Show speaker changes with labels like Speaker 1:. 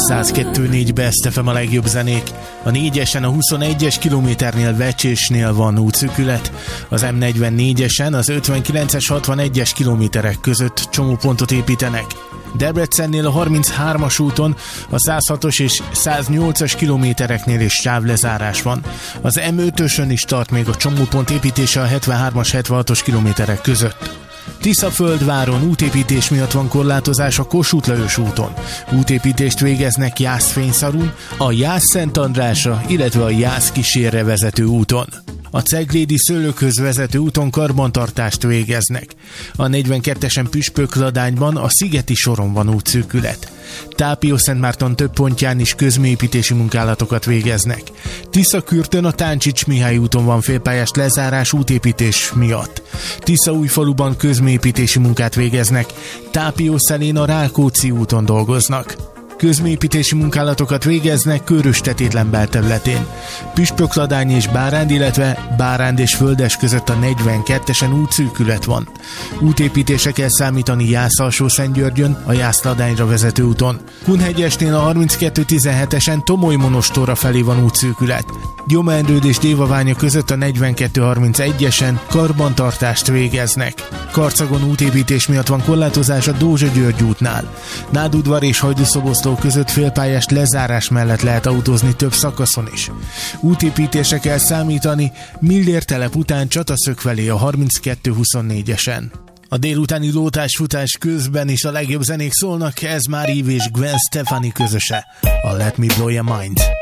Speaker 1: 102.4 Best FM a legjobb zenék. A 4-esen a 21-es kilométernél Vecsésnél van útszűkület, az M44-esen az 59-es 61-es kilométerek között csomópontot építenek. Debrecennél a 33-as úton a 106-os és 108-as kilométereknél is sávlezárás van. Az M5-ösön is tart még a csomópont építése a 73-as 76-os kilométerek között. Tiszaföldváron útépítés miatt van korlátozás a Kossuth Lajos úton. Útépítést végeznek Jász-Fényszarún, a Jász-Szent Andrásra, illetve a Jász-Kísérre vezető úton. A Ceglédi Szőlőkhöz vezető úton karbantartást végeznek. A 42-esen Püspökladányban a Szigeti soron van útszűkület. Tápiószentmárton több pontján is közműépítési munkálatokat végeznek. Tiszakürtön a Táncsics Mihály úton van félpályás lezárás útépítés miatt. Tiszaújfaluban közműépítési munkát végeznek. Tápiószelén a Rákóczi úton dolgoznak. Közműépítési munkálatokat végeznek Körös-Tetétlen belterületén. Püspökladány és Báránd, illetve Báránd és Földes között a 42-esen útszűkület van. Útépítésre kell számítani Jász-Alsó-Szentgyörgyön, a Jász-Ladányra vezető úton. Kunhegyesnél a 32-17-esen Tomoly-Monostorra felé van útszűkület. Gyomendrőd és Dévaványa között a 42-31-esen karbantartást végeznek. Karcagon útépítés miatt van korlátozás a Dózsa-György útnál. Nádudvar és Hajdúszoboszló között félpályás lezárás mellett lehet autózni több szakaszon is. Útépítésre kell számítani Millér telep után Csataszök felé a 32-24-esen. A délutáni lótásfutás közben is a legjobb zenék szólnak, ez már Eve és Gwen Stefani közöse, a Let Me Blow Your Mind.